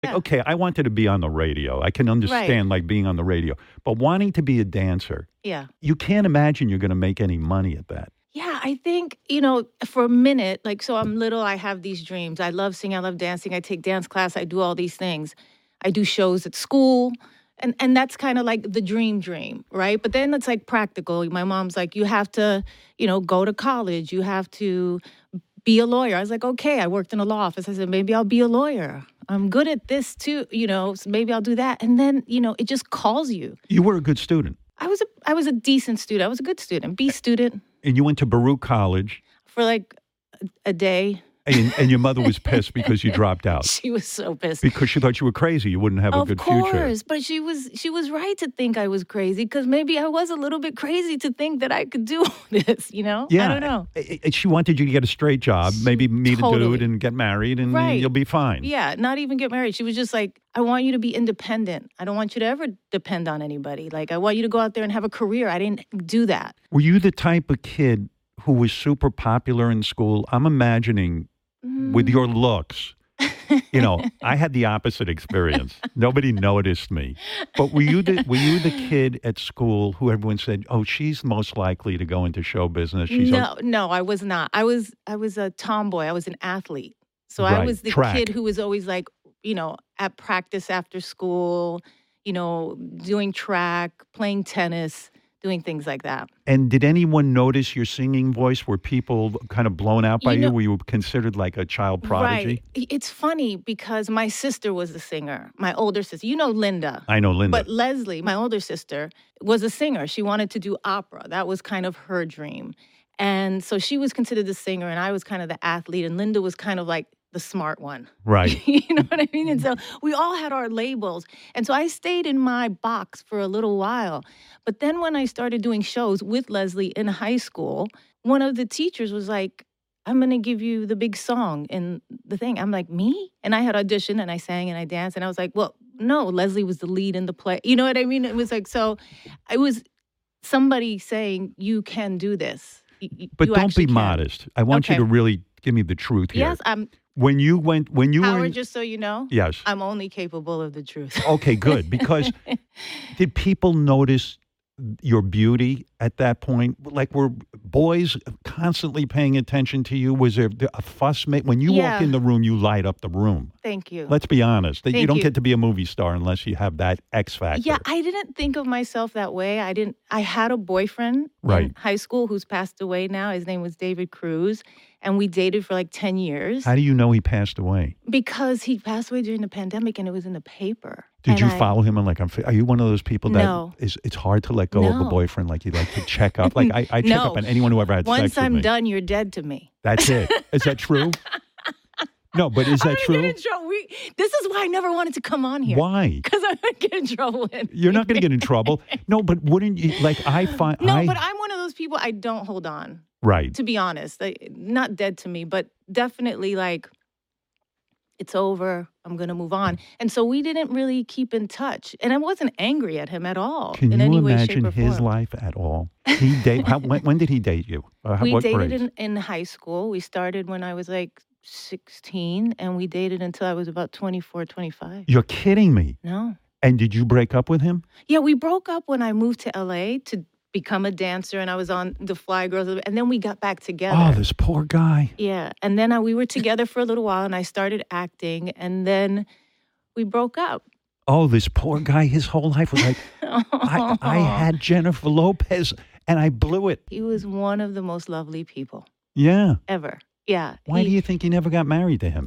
Like, Yeah. okay, I wanted to be on the radio. I can understand like being on the radio, but wanting to be a dancer, Yeah. you can't imagine you're going to make any money at that. Yeah, I think, for a minute, like, so I'm little, I have these dreams. I love singing, I love dancing, I take dance class, I do all these things. I do shows at school, and that's kind of like the dream, right? But then it's like practical. My mom's like, you have to, go to college, you have to be a lawyer. I was like, okay, I worked in a law office. I said, maybe I'll be a lawyer. I'm good at this too, so maybe I'll do that. And then, it just calls you. You were a good student. I was a decent student. I was a good student, B student. And you went to Baruch College. For like a day. And your mother was pissed because you dropped out. She was so pissed. Because she thought you were crazy. You wouldn't have a good future. Of course, but she was right to think I was crazy because maybe I was a little bit crazy to think that I could do this, Yeah. I don't know. She wanted you to get a straight job, maybe meet a dude and get married, and you'll be fine. Yeah, not even get married. She was just like, I want you to be independent. I don't want you to ever depend on anybody. Like, I want you to go out there and have a career. I didn't do that. Were you the type of kid who was super popular in school? I'm imagining with your looks. I had the opposite experience. Nobody noticed me. But were you the kid at school who everyone said, "Oh, she's most likely to go into show business"? No, I was not. I was a tomboy. I was an athlete. So Right. I was the Track. kid who was always like, at practice after school, doing track, playing tennis, doing things like that. And did anyone notice your singing voice? Were people kind of blown out by you? Were you considered like a child prodigy? Right. It's funny because my sister was a singer, my older sister. You know Linda. I know Linda. But Leslie, my older sister, was a singer. She wanted to do opera. That was kind of her dream. And so she was considered the singer, and I was kind of the athlete, and Linda was kind of like the smart one. Right. You know what I mean? And so we all had our labels. And so I stayed in my box for a little while. But then when I started doing shows with Leslie in high school, one of the teachers was like, I'm going to give you the big song in the thing. I'm like, me? And I had auditioned and I sang and I danced. And I was like, well, no, Leslie was the lead in the play. You know what I mean? It was like, so it was somebody saying, you can do this. But You don't actually be can. modest. I want you Okay. to really give me the truth here. Yes, When you were Howard, in, just so you know, yes. I'm only capable of the truth. Okay, good. Because did people notice your beauty at that point? Like, were boys constantly paying attention to you? Was there a fuss made? When you walk in the room, you light up the room. Thank you. Let's be honest. You Thank don't you. get to be a movie star unless you have that X factor. Yeah, I didn't think of myself that way. I had a boyfriend Right. in high school who's passed away now. His name was David Cruz, and we dated for like 10 years. How do you know he passed away? Because he passed away during the pandemic and it was in the paper. Did And you I- follow him? And like, are you one of those people that No. it's hard to let go of a No. boyfriend? Like, you like to check up? Like, I check No. up on anyone who ever had Once sex with I'm me. done, you're dead to me. That's it. Is that true? No, but is that I'm true? gonna get in trouble. This is why I never wanted to come on here. Why? Because I'm going to get in trouble. You're not going to get in trouble. No, but wouldn't you? Like, I find. No, but I'm one of those people, I don't hold on. Right. To be honest, not dead to me, but definitely like, it's over. I'm going to move on. And so we didn't really keep in touch. And I wasn't angry at him at all. Can in you any way, imagine shape, or his form. life at all? When did he date you? We what dated grades? in high school. We started when I was like 16, and we dated until I was about 24, 25. You're kidding me. No. And did you break up with him? Yeah, we broke up when I moved to LA to become a dancer, and I was on the Fly Girls, and then we got back together. Oh, this poor guy. Yeah, and then we were together for a little while, and I started acting, and then we broke up. Oh, this poor guy. His whole life was like, I had Jennifer Lopez, and I blew it. He was one of the most lovely people Yeah. ever. Yeah. Why do you think you never got married to him?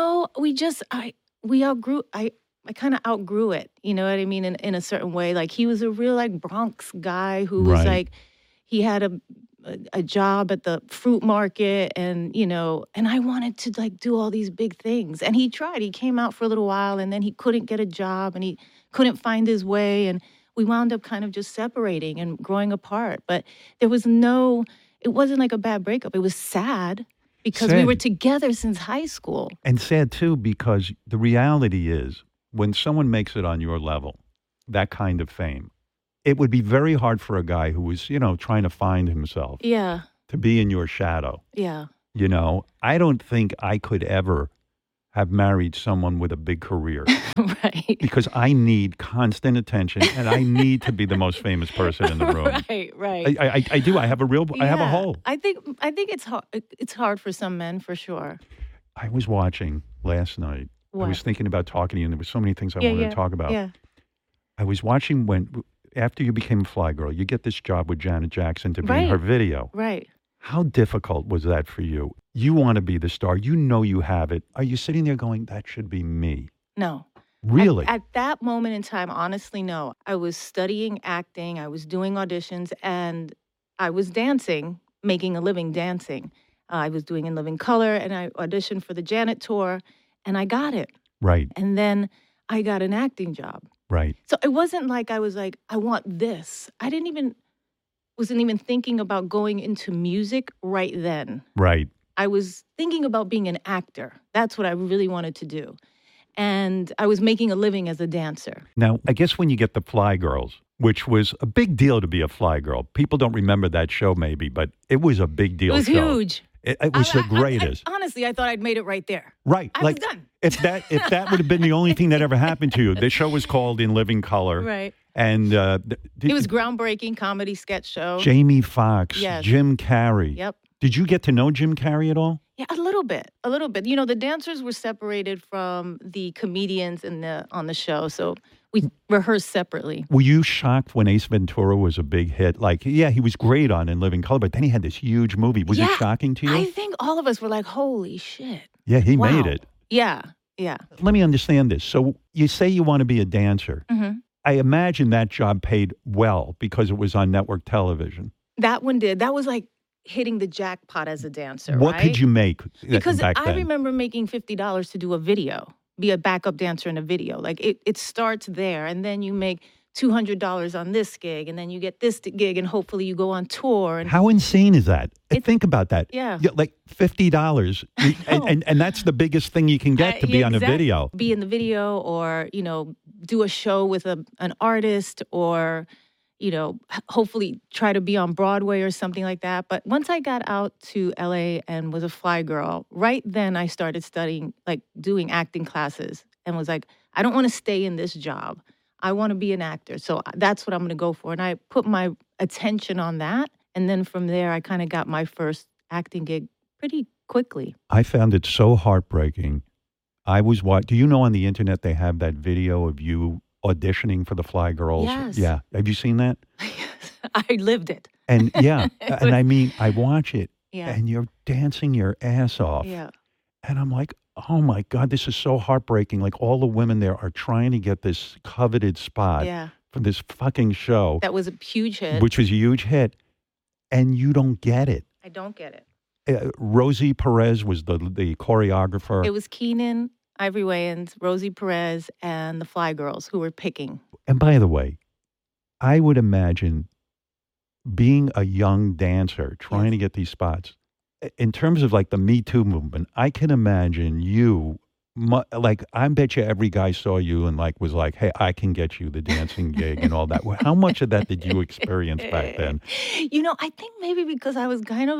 I kind of outgrew it. You know what I mean? In a certain way. Like, he was a real like Bronx guy who was Right. like, he had a job at the fruit market, and I wanted to like do all these big things. And he tried. He came out for a little while, and then he couldn't get a job, and he couldn't find his way, and we wound up kind of just separating and growing apart. But it wasn't like a bad breakup. It was sad because we Sad. were together since high school. And sad, too, because the reality is when someone makes it on your level, that kind of fame, it would be very hard for a guy who was, trying to find himself Yeah. to be in your shadow. Yeah. I don't think I could ever have married someone with a big career Right. because I need constant attention and I need to be the most famous person in the room. Right. I do. I have I have a Yeah. hole. I think it's hard. It's hard for some men for sure. I was watching last night. I was What? thinking about talking to you, and there were so many things I Yeah, wanted yeah, to talk about. yeah. I was watching after you became a Fly Girl, you get this job with Janet Jackson to be in her Right. video. Right. How difficult was that for you? You want to be the star. You know you have it. Are you sitting there going, that should be me? No. Really? At that moment in time, honestly, no. I was studying acting. I was doing auditions, and I was dancing, making a living dancing. I was doing In Living Color, and I auditioned for the Janet tour, and I got it. Right, And then I got an acting job. right. So it wasn't like I was like, I want this. Wasn't even thinking about going into music right then. Right. I was thinking about being an actor. That's what I really wanted to do. And I was making a living as a dancer. Now, I guess when you get the Fly Girls, which was a big deal to be a Fly Girl, people don't remember that show maybe, but it was a big deal It was show. huge. It was the greatest. Honestly, I thought I'd made it right there. Right. I was done. If that would have been the only thing that ever happened to you, this show was called In Living Color. Right. And It was groundbreaking comedy sketch show. Jamie Foxx, Yes. Jim Carrey. Yep. Did you get to know Jim Carrey at all? Yeah, a little bit. A little bit. You know, the dancers were separated from the comedians on the show, so we rehearsed separately. Were you shocked when Ace Ventura was a big hit? Like, yeah, he was great on In Living Color, but then he had this huge movie. Was it Yeah, shocking to you? I think all of us were like, holy shit. Yeah, he Wow. made it. Yeah, yeah. Let me understand this. So you say you want to be a dancer. hmm I imagine that job paid well because it was on network television. That one did. That was like hitting the jackpot as a dancer, What right? could you make Because back I then? remember making $50 to do a video, be a backup dancer in a video. Like it starts there, and then you make $200 on this gig, and then you get this gig, and hopefully you go on tour. And How insane is that? Think about that. Yeah. Like $50. And that's the biggest thing you can get to be on a video. Be in the video, or do a show with an artist, or hopefully try to be on Broadway or something like that. But once I got out to LA and was a Fly Girl, right then I started studying, like doing acting classes, and was like, I don't want to stay in this job. I want to be an actor. So that's what I'm going to go for. And I put my attention on that. And then from there, I kind of got my first acting gig pretty quickly. I found it so heartbreaking. Do you know on the internet they have that video of you auditioning for the Fly Girls? Yes. Yeah. Have you seen that? I lived it. And yeah, and I mean, I watch it Yeah. and you're dancing your ass off. Yeah. And I'm like, oh my God, this is so heartbreaking. Like all the women there are trying to get this coveted spot Yeah. for this fucking show, That was a huge hit. which was a huge hit, and you don't get it. I don't get it. Rosie Perez was the choreographer. It was Keenan, Ivory Wayans, Rosie Perez, and the Fly Girls who were picking. And by the way, I would imagine being a young dancer trying Yes. to get these spots, in terms of like the Me Too movement, I can imagine you, like, I bet you every guy saw you and like was like, hey, I can get you the dancing gig and all that. Well, how much of that did you experience back then? I think maybe because I was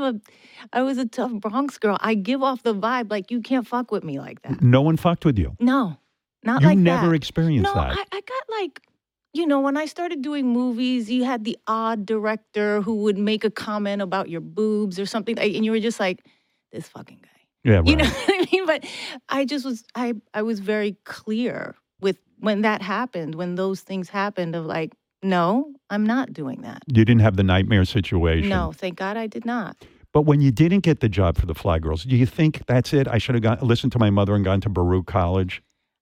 I was a tough Bronx girl. I give off the vibe like you can't fuck with me like that. No one fucked with you. No, not You like never that. experienced No, that. I got like, when I started doing movies, you had the odd director who would make a comment about your boobs or something, and you were just like, this fucking guy. Yeah, right. You know what I mean? But I was very clear with when that happened, when those things happened of like, no, I'm not doing that. You didn't have the nightmare situation. No, thank God I did not. But when you didn't get the job for the Fly Girls, do you think that's it? I should have listened to my mother and gone to Baruch College.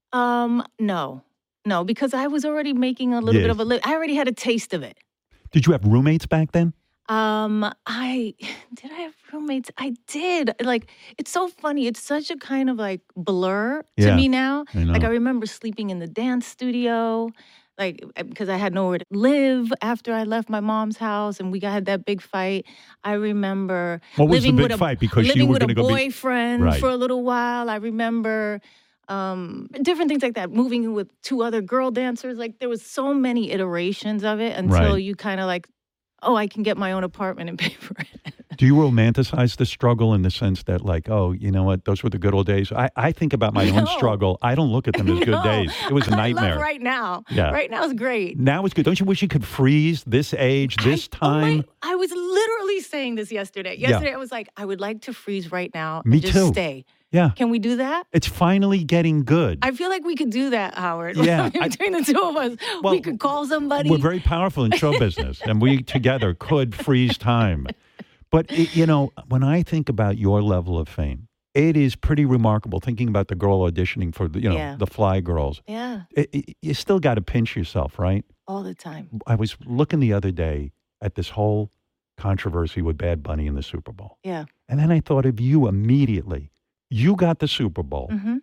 No, because I was already making a little bit Yes. of a I already had a taste of it. Did you have roommates back then? I did I have roommates? I did. Like, it's so funny. It's such a kind of like blur to Yeah, me now. I know. Like, I remember sleeping in the dance studio, like, because I had nowhere to live after I left my mom's house and we had that big fight. I remember What was the living big with a fight? Because you living were with a going to go be. boyfriend Right. for a little while. I remember different things like that. Moving in with two other girl dancers. Like, there was so many iterations of it until Right. you kind of like, oh, I can get my own apartment and pay for it. Do you romanticize the struggle in the sense that, like, oh, you know what, those were the good old days? I think about my own struggle. I don't look at them as good days. It was a nightmare. I love right now. Yeah. Right now is great. Now it's good. Don't you wish you could freeze this age, this time? I was literally saying this yesterday. I was like, I would like to freeze right now Me and just too. stay. Yeah. Can we do that? It's finally getting good. I feel like we could do that, Howard. Yeah, Between the two of us, we could call somebody. We're very powerful in show business, and we together could freeze time. But, when I think about your level of fame, it is pretty remarkable thinking about the girl auditioning for the Fly Girls. Yeah. You still got to pinch yourself, right? All the time. I was looking the other day at this whole controversy with Bad Bunny in the Super Bowl. Yeah. And then I thought of you immediately. You got the Super Bowl. Mm-hmm.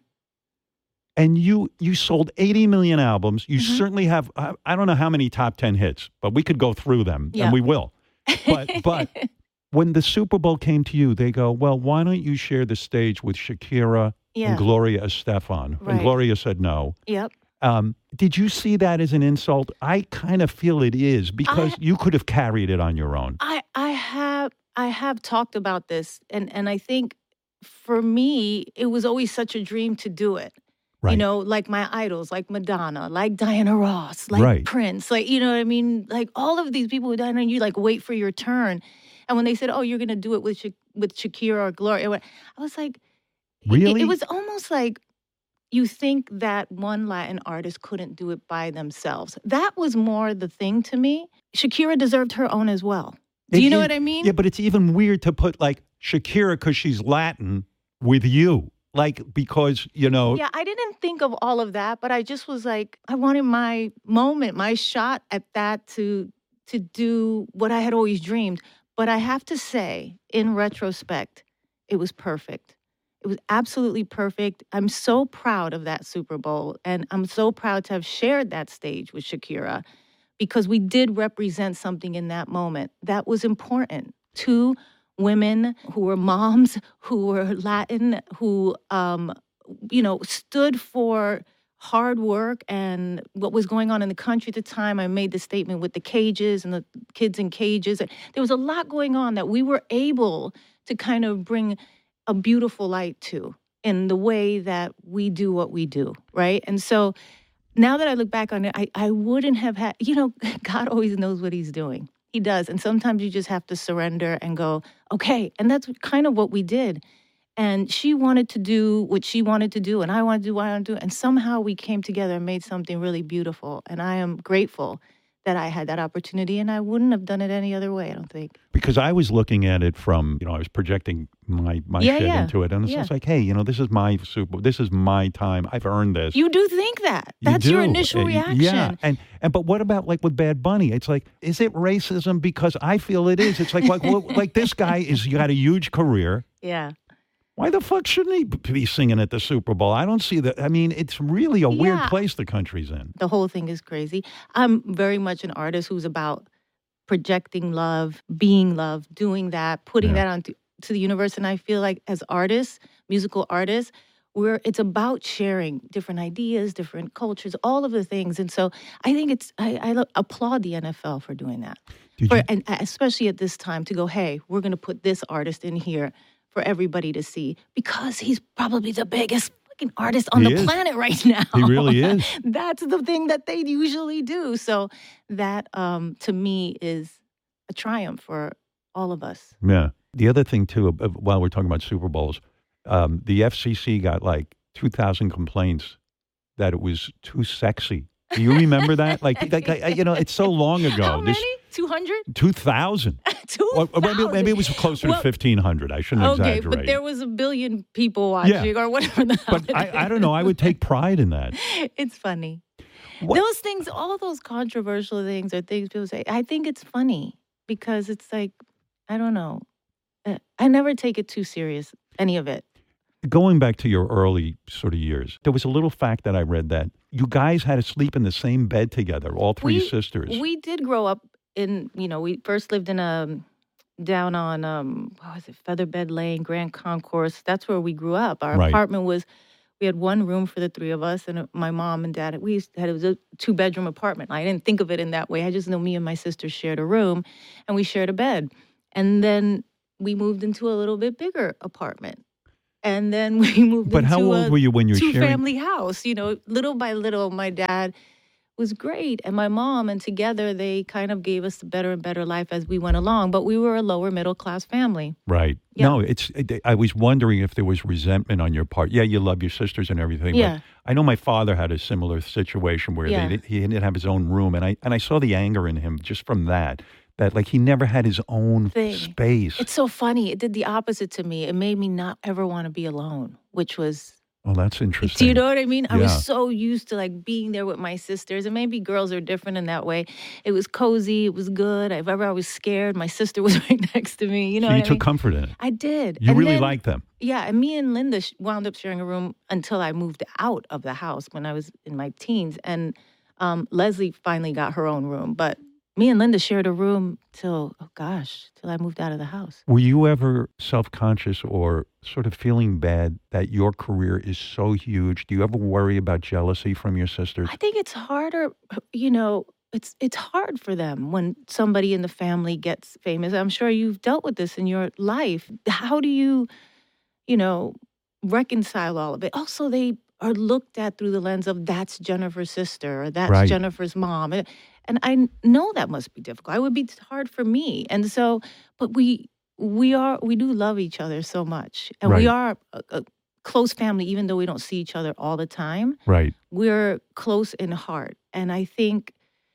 And you sold 80 million albums. You certainly have, I don't know how many top 10 hits, but we could go through them, and we will. But when the Super Bowl came to you, they go, well, why don't you share the stage with Shakira and Gloria Estefan? Right. And Gloria said no. Yep. Did you see that as an insult? I kind of feel it is, because you could have carried it on your own. I have talked about this, and I think for me, it was always such a dream to do it. Right. Like my idols, like Madonna, like Diana Ross, like Prince, like, you know what I mean? Like all of these people who died, and you like wait for your turn. And when they said, oh, you're going to do it with Shakira or Gloria, I was like, really? It was almost like you think that one Latin artist couldn't do it by themselves. That was more the thing to me. Shakira deserved her own as well. Do you know what I mean? Yeah, but it's even weird to put like Shakira, because she's Latin, with you. Like, because, Yeah, I didn't think of all of that, but I just was like, I wanted my moment, my shot at that to do what I had always dreamed. But I have to say, in retrospect, it was perfect. It was absolutely perfect. I'm so proud of that Super Bowl, and I'm so proud to have shared that stage with Shakira, because we did represent something in that moment that was important. Two women who were moms, who were Latin, who, stood for hard work and what was going on in the country at the time. I made the statement with the cages and the kids in cages. There was a lot going on that we were able to kind of bring a beautiful light to in the way that we do what we do, right? And so now that I look back on it, I wouldn't have had, God always knows what he's doing. He does. And sometimes you just have to surrender and go, okay. And that's kind of what we did. And she wanted to do what she wanted to do, and I wanted to do what I wanted to do. And somehow we came together and made something really beautiful. And I am grateful that I had that opportunity, and I wouldn't have done it any other way, I don't think. Because I was looking at it from, I was projecting my shit into it. And it's just like, hey, this is my this is my time. I've earned this. You do think that. That's your initial reaction. Yeah. But what about like with Bad Bunny? It's like, is it racism? Because I feel it is. It's like this guy got a huge career. Yeah. Why the fuck shouldn't he be singing at the Super Bowl? I don't see that. I mean, it's really a weird place the country's in. The whole thing is crazy. I'm very much an artist who's about projecting love, being love, doing that, putting that onto to the universe. And I feel like as artists, musical artists, it's about sharing different ideas, different cultures, all of the things. And so I think I applaud the NFL for doing that. And especially at this time to go, hey, we're going to put this artist in here for everybody to see, because he's probably the biggest fucking artist on the planet right now. He really is. That's the thing that they usually do. So that, to me, is a triumph for all of us. Yeah. The other thing, too, while we're talking about Super Bowls, the FCC got like 2,000 complaints that it was too sexy. Do you remember that? It's so long ago. How many? 200? 2,000. 2,000. Maybe it was closer to 1,500. I shouldn't exaggerate. Okay, but there was 1 billion people watching or whatever the hell. But I don't know. I would take pride in that. It's funny. Those things, all those controversial things are things people say. I think it's funny because it's like, I don't know. I never take it too serious, any of it. Going back to your early sort of years, there was a little fact that I read that you guys had to sleep in the same bed together, all three sisters. We did grow up in, we first lived in down on, Featherbed Lane, Grand Concourse. That's where we grew up. Our apartment we had one room for the three of us, and my mom and dad, it was a 2-bedroom apartment. I didn't think of it in that way. I just know me and my sister shared a room, and we shared a bed. And then we moved into a little bit bigger apartment. And then we moved But how into old a were you when you were sharing? two-family house. Little by little, my dad was great, and my mom, and together they kind of gave us a better and better life as we went along. But we were a lower middle class family. Right. Yeah. No, I was wondering if there was resentment on your part. Yeah, you love your sisters and everything. Yeah. But I know my father had a similar situation where Yeah. he didn't have his own room, and I saw the anger in him just from that. That like he never had his own Thing. space. It's so funny. It did the opposite to me. It made me not ever want to be alone, which was. Oh, that's interesting. Do you know what I mean? I Yeah. was so used to like being there with my sisters, and maybe girls are different in that way. It was cozy. It was good. If ever I was scared, my sister was right next to me. You know So you what I took mean? comfort in it. I did. You And really then- liked them. Yeah, and me and Linda wound up sharing a room until I moved out of the house when I was in my teens. And Leslie finally got her own room. But me and Linda shared a room till I moved out of the house. Were you ever self-conscious or sort of feeling bad that your career is so huge? Do you ever worry about jealousy from your sisters? I think it's harder, it's hard for them when somebody in the family gets famous. I'm sure you've dealt with this in your life. How do you, reconcile all of it? Also, they are looked at through the lens of that's Jennifer's sister or that's Right. Jennifer's mom. And I know that must be difficult. It would be hard for me. And so, but we do love each other so much. And we Right. are a close family, even though we don't see each other all the time. Right. We're close in heart. And I think,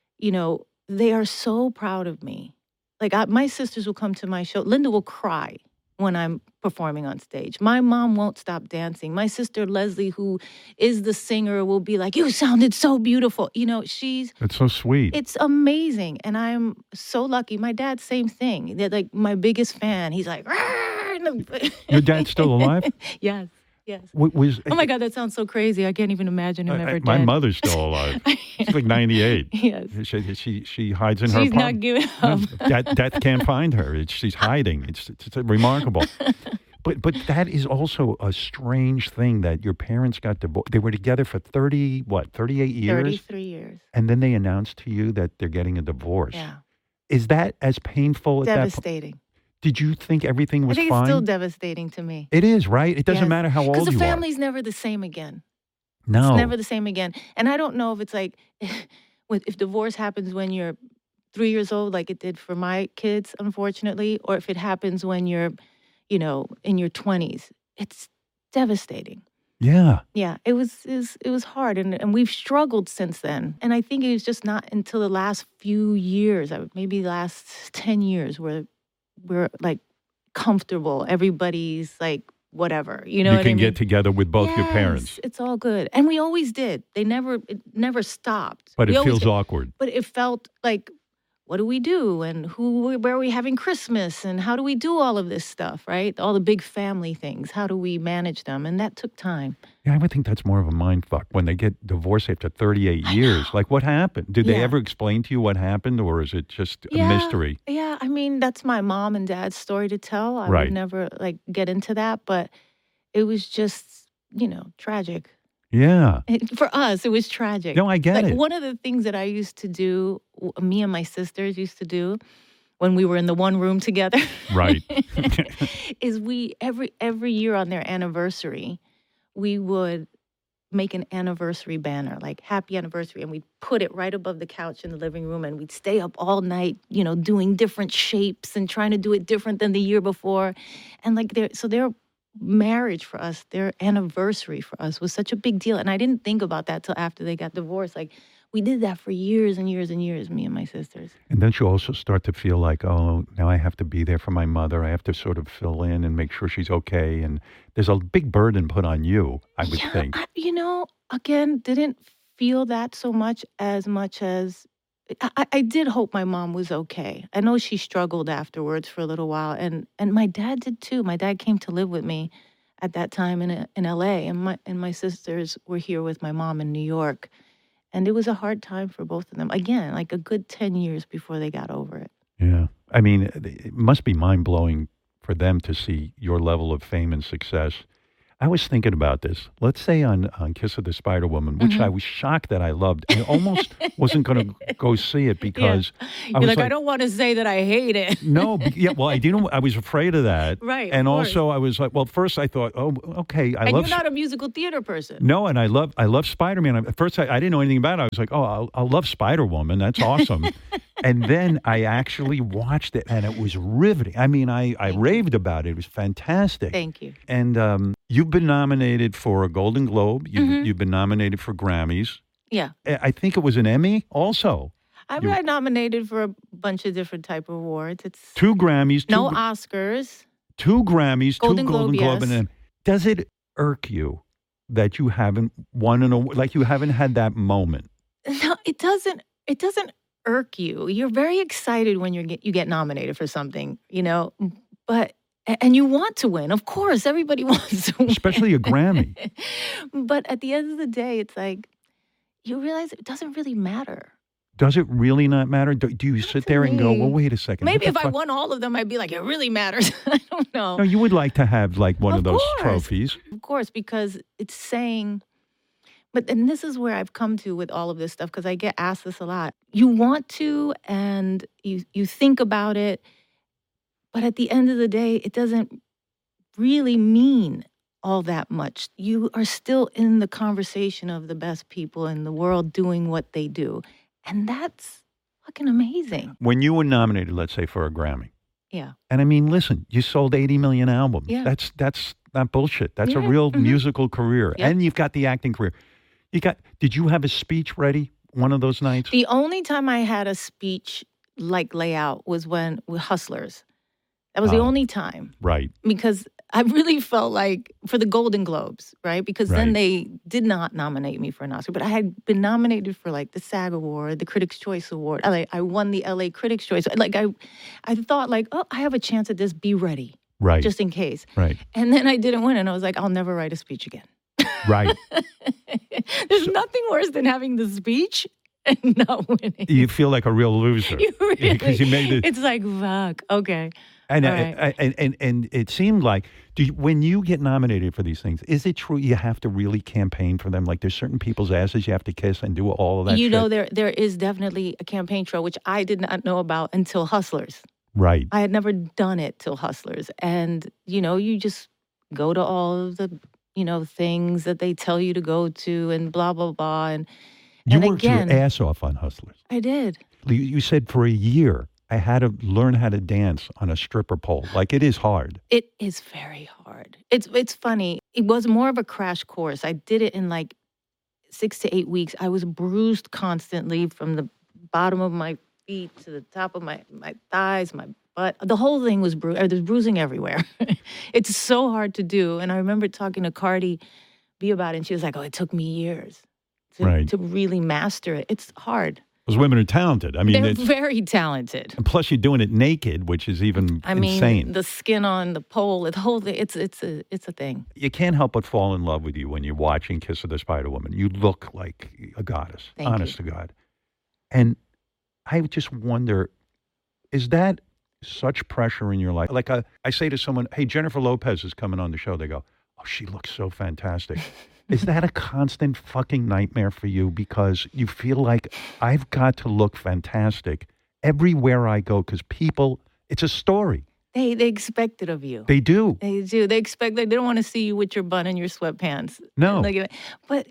they are so proud of me. Like my sisters will come to my show. Linda will cry when I'm performing on stage. My mom won't stop dancing. My sister Leslie, who is the singer, will be like, "You sounded so beautiful." That's so sweet. It's amazing. And I'm so lucky. My dad, same thing. They're like my biggest fan. He's like, Your dad's still alive? Yes. Yes. Was Oh my God, that sounds so crazy. I can't even imagine him ever my dead. mother's still alive. She's like 98. Yes. She hides in her She's not apartment. giving up. Death can't find her. She's hiding. It's remarkable. But that is also a strange thing that your parents got divorced. They were together for 38 years? 33 years. And then they announced to you that they're getting a divorce. Yeah. Is that as painful at that point? Devastating. Did you think everything I was think fine? it's still devastating to me. It is, right? It doesn't Yes. matter how old Because you the are. family's never the same again. No. It's never the same again. And I don't know if it's like, if divorce happens when you're 3 years old, like it did for my kids, unfortunately, or if it happens when you're, in your 20s. It's devastating. Yeah. Yeah, it was hard, and we've struggled since then. And I think it was just not until the last few years, maybe last 10 years, where we're like comfortable. Everybody's like whatever, you know You what can I mean? get together with both your Yes, parents. It's all good, and we always did. It never stopped. But We it always feels did. awkward. But it felt like, what do we do? And where are we having Christmas? And how do we do all of this stuff, right? All the big family things. How do we manage them? And that took time. Yeah, I would think that's more of a mind fuck when they get divorced after 38 years. Like, what happened? Did they Yeah. ever explain to you what happened, or is it just a Yeah, mystery? Yeah, I mean, that's my mom and dad's story to tell. I Right. would never get into that, but it was just, tragic. Yeah. For us, it was tragic. No, I get it. One of the things that I used to do, me and my sisters used to do when we were in the one room together, Right. is we every year on their anniversary, we would make an anniversary banner, like happy anniversary, and we'd put it right above the couch in the living room, and we'd stay up all night, doing different shapes and trying to do it different than the year before. And their marriage for us, their anniversary for us was such a big deal. And I didn't think about that till after they got divorced. Like, we did that for years and years and years, me and my sisters. And then you also start to feel like, oh, now I have to be there for my mother. I have to sort of fill in and make sure she's okay. And there's a big burden put on you, I would think. Again, didn't feel that so much as I did hope my mom was okay. I know she struggled afterwards for a little while, and my dad did too. My dad came to live with me at that time in LA, and my sisters were here with my mom in New York. And it was a hard time for both of them. Again, like a good 10 years before they got over it. Yeah. I mean, it must be mind-blowing for them to see your level of fame and success. I was thinking about this. Let's say on Kiss of the Spider Woman, which I was shocked that I loved. I almost wasn't going to go see it because You're like, I don't want to say that I hate it. No, well, I didn't. I was afraid of that, Right, And of course. also, I was like, well, first I thought, oh, okay, And you're not a musical theater person. No, and I love Spider Man. At first, I didn't know anything about it. I was like, oh, I'll love Spider Woman. That's awesome. And then I actually watched it, and it was riveting. I mean, I raved about it. It was fantastic. Thank you. And you've been nominated for a Golden Globe. You've been nominated for Grammys. Yeah. I think it was an Emmy also. I've been nominated for a bunch of different type of awards. It's 2 Grammys. no Oscars. 2 Grammys, Golden 2 Golden Globe, Globe, and yes. an does it irk you that you haven't won an award, like you haven't had that moment? No, it doesn't. It doesn't irk you. You're very excited when you get nominated for something, but and you want to win. Of course, everybody wants to win. Especially a Grammy. But at the end of the day, it's like you realize it doesn't really matter. Does it really not matter? Do you sit there and go, well, wait a second. Maybe if I won all of them, I'd be like, it really matters. I don't know. No, you would like to have like one of those course. trophies. Of course, because it's saying, and this is where I've come to with all of this stuff, because I get asked this a lot. You want to, and you think about it, but at the end of the day, it doesn't really mean all that much. You are still in the conversation of the best people in the world doing what they do. And that's fucking amazing. When you were nominated, let's say, for a Grammy. Yeah. And I mean, listen, you sold 80 million albums. Yeah. That's not bullshit. That's a Yeah, real musical career. Yep. And you've got the acting career. Did you have a speech ready one of those nights? The only time I had a speech like layout was with Hustlers. That was the only time. Right. Because I really felt like for the Golden Globes, right? Because then they did not nominate me for an Oscar, but I had been nominated for like the SAG Award, the Critics' Choice Award. I won the LA Critics' Choice. Like I thought like, oh, I have a chance at this. Be ready, Right. just in case. Right. And then I didn't win, and I was like, I'll never write a speech again. Right. There's nothing worse than having the speech and not winning. You feel like a real loser. You really, because you made it. It's like, fuck, okay. And All right. and it seemed like, when you get nominated for these things, is it true you have to really campaign for them? Like there's certain people's asses you have to kiss and do all of that You shit? know, there is definitely a campaign trail, which I did not know about until Hustlers. Right. I had never done it till Hustlers. And, you just go to all of the, things that they tell you to go to and blah, blah, blah. And You worked again, your ass off on Hustlers. I did. You said for a year, I had to learn how to dance on a stripper pole. Like it is hard. It is very hard. It's funny. It was more of a crash course. I did it in like 6 to 8 weeks. I was bruised constantly from the bottom of my feet to the top of my thighs, my butt. The whole thing was there's bruising everywhere. It's so hard to do. And I remember talking to Cardi B about it, and she was like, oh, it took me years to really master it. It's hard. Those women are talented. I mean, They're very talented. and plus you're doing it naked, which is even insane. The skin on the pole, the whole thing, it's a thing. You can't help but fall in love with you when you're watching Kiss of the Spider Woman. You look like a goddess, Thank honest you. to God. And I just wonder, is that such pressure in your life? Like I say to someone, hey, Jennifer Lopez is coming on the show. They go, oh, she looks so fantastic. Is that a constant fucking nightmare for you? Because you feel like I've got to look fantastic everywhere I go because people, it's a story. They expect it of you. They do. They do. They expect. They don't want to see you with your bun and your sweatpants. No. But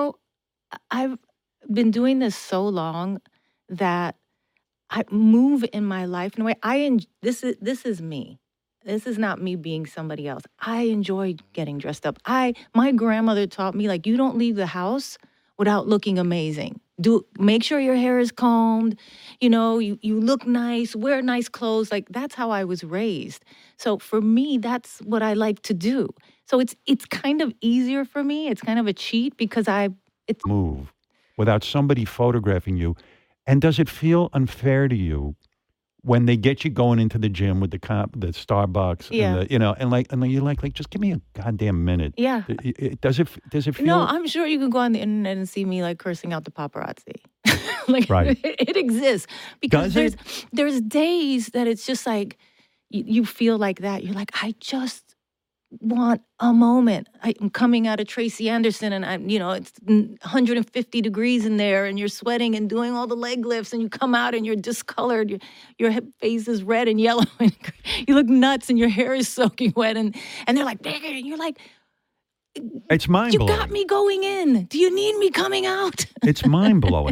I've been doing this so long that I move in my life in a way. This is me. This is not me being somebody else. I enjoy getting dressed up. My grandmother taught me, like, you don't leave the house without looking amazing. Make sure your hair is combed. You look nice, wear nice clothes. Like, that's how I was raised. So for me, that's what I like to do. So it's kind of easier for me. It's kind of a cheat because it's move without somebody photographing you. And does it feel unfair to you when they get you going into the gym with the Starbucks, Yeah. and then you're like, just give me a goddamn minute. Yeah. Does it feel? No, I'm sure you can go on the internet and see me like cursing out the paparazzi. Like, Right. it exists because Does there's days that it's just like you feel like that. You're like, I just want a moment. I'm coming out of Tracy Anderson and it's 150 degrees in there and you're sweating and doing all the leg lifts and you come out and you're discolored. Your face is red and yellow and you look nuts and your hair is soaking wet and they're like, and you're like, it's mind-blowing. You got me going in. Do you need me coming out? It's mind-blowing.